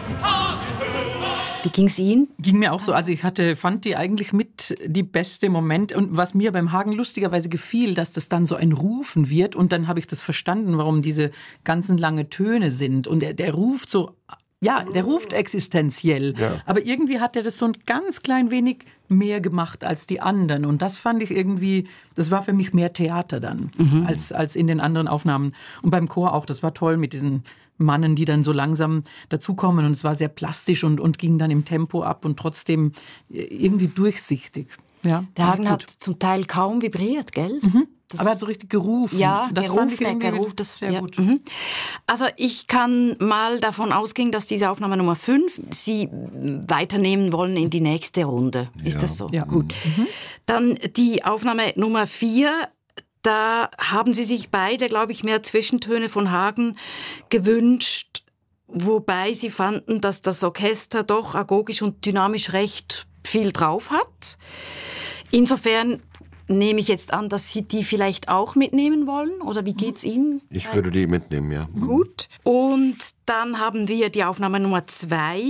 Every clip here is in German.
Wie ging es Ihnen? Ging mir auch so. Also ich fand die eigentlich mit die beste Moment. Und was mir beim Hagen lustigerweise gefiel, dass das dann so ein Rufen wird. Und dann habe ich das verstanden, warum diese ganzen lange Töne sind. Und der ruft so, ja, der ruft existenziell. Ja. Aber irgendwie hat er das so ein ganz klein wenig mehr gemacht als die anderen. Und das fand ich irgendwie, das war für mich mehr Theater dann, als in den anderen Aufnahmen. Und beim Chor auch, das war toll mit diesen Mannen, die dann so langsam dazukommen. Und es war sehr plastisch und ging dann im Tempo ab und trotzdem irgendwie durchsichtig. Ja, der Hagen hat zum Teil kaum vibriert, gell? Aber er hat so richtig gerufen. Ja, das gerufen, das sehr gut. Also ich kann mal davon ausgehen, dass diese Aufnahme Nummer 5 Sie weiternehmen wollen in die nächste Runde. Ist das so? Ja. Gut. Dann die Aufnahme Nummer 4. Da haben Sie sich beide, glaube ich, mehr Zwischentöne von Hagen gewünscht, wobei Sie fanden, dass das Orchester doch agogisch und dynamisch recht viel drauf hat. Insofern nehme ich jetzt an, dass Sie die vielleicht auch mitnehmen wollen, oder wie geht's Ihnen? Ich würde die mitnehmen, ja. Gut. Und dann haben wir die Aufnahme Nummer 2.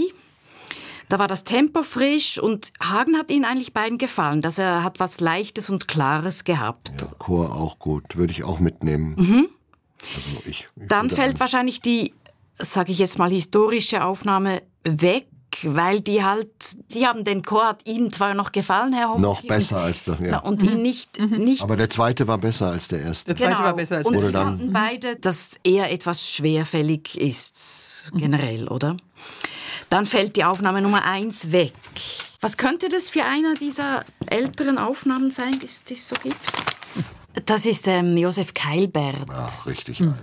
Da war das Tempo frisch und Hagen hat Ihnen eigentlich beiden gefallen, dass er hat was Leichtes und Klares gehabt. Ja, Chor auch gut, würde ich auch mitnehmen. Also ich dann fällt wahrscheinlich die, sage ich jetzt mal, historische Aufnahme weg, weil die halt, Sie haben den Chor, hat Ihnen zwar noch gefallen, Herr Hommel. Noch besser als das, ja. Und Ihnen nicht. Aber der zweite war besser als der erste. Der zweite war besser als der erste. Und erste. Sie fanden beide, dass er etwas schwerfällig ist, generell, oder? Dann fällt die Aufnahme Nummer 1 weg. Was könnte das für einer dieser älteren Aufnahmen sein, die es so gibt? Das ist Josef Keilbert. Ach, richtig alt.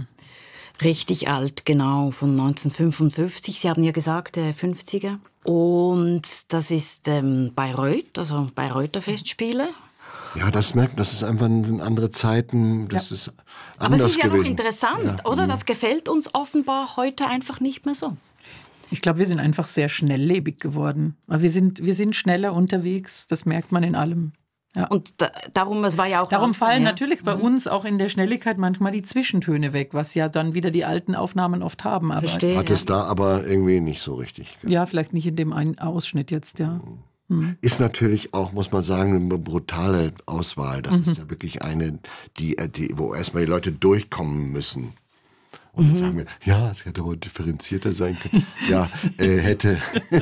Richtig alt, genau, von 1955. Sie haben ja gesagt, 50er. Und das ist Bayreuth, also Bayreuther Festspiele. Ja, das ist einfach andere Zeiten, das ist anders Aber es ist ja gewesen. noch interessant, oder? Das gefällt uns offenbar heute einfach nicht mehr so. Ich glaube, wir sind einfach sehr schnelllebig geworden. Wir sind schneller unterwegs, das merkt man in allem. Ja. Und darum, es war ja auch darum langsam, fallen natürlich bei uns auch in der Schnelligkeit manchmal die Zwischentöne weg, was ja dann wieder die alten Aufnahmen oft haben. Aber Verstehe, hat es da aber irgendwie nicht so richtig. Ja, vielleicht nicht in dem einen Ausschnitt jetzt, ja. Ist natürlich auch, muss man sagen, eine brutale Auswahl. Das ist ja wirklich eine, wo erstmal die Leute durchkommen müssen. Und dann sagen wir, ja, es hätte aber differenzierter sein können. Ja, hätte.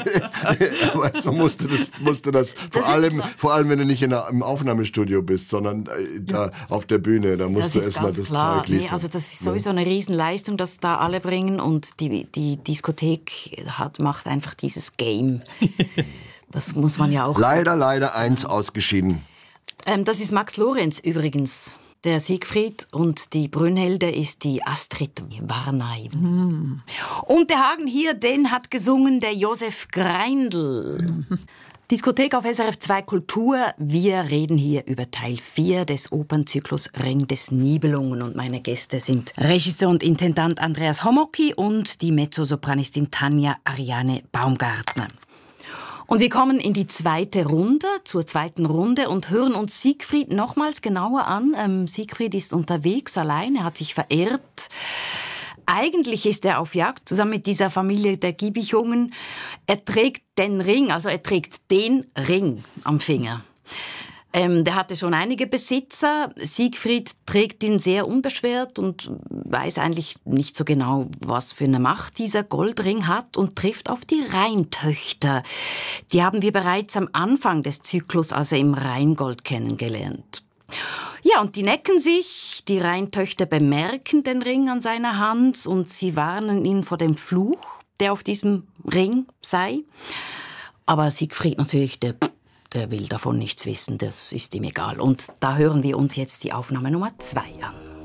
Aber so musste das vor allem, wenn du nicht im Aufnahmestudio bist, sondern da auf der Bühne, da musst du erstmal das Zeug liefern. Nee, also das ist sowieso eine Riesenleistung, das da alle bringen, und die Diskothek macht einfach dieses Game. Das muss man ja auch... Leider eins ausgeschieden. Das ist Max Lorenz übrigens. Der Siegfried, und die Brünnhilde ist die Astrid Warnay. Und der Hagen hier, den hat gesungen der Josef Greindl. Diskothek auf SRF 2 Kultur. Wir reden hier über Teil 4 des Opernzyklus Ring des Nibelungen. Und meine Gäste sind Regisseur und Intendant Andreas Homocki und die Mezzosopranistin Tanja Ariane Baumgartner. Und wir kommen in die zur zweiten Runde, und hören uns Siegfried nochmals genauer an. Siegfried ist unterwegs allein, er hat sich verirrt. Eigentlich ist er auf Jagd zusammen mit dieser Familie der Giebichungen. Er trägt den Ring am Finger. Der hatte schon einige Besitzer. Siegfried trägt ihn sehr unbeschwert und weiß eigentlich nicht so genau, was für eine Macht dieser Goldring hat, und trifft auf die Rheintöchter. Die haben wir bereits am Anfang des Zyklus, also im Rheingold, kennengelernt. Ja, und die necken sich. Die Rheintöchter bemerken den Ring an seiner Hand und sie warnen ihn vor dem Fluch, der auf diesem Ring sei. Aber Siegfried natürlich, der will davon nichts wissen, das ist ihm egal. Und da hören wir uns jetzt die Aufnahme Nummer 2 an.